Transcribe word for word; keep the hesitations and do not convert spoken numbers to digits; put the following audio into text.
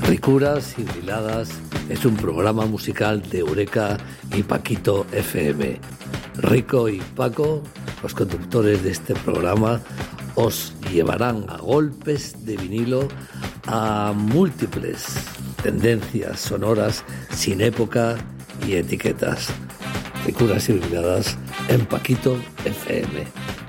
Ricuras y Briladas es un programa musical de Eureka y Paquito F M. Rico y Paco, los conductores de este programa, os llevarán a golpes de vinilo a múltiples tendencias sonoras sin época y etiquetas. Ricuras y Briladas en Paquito F M.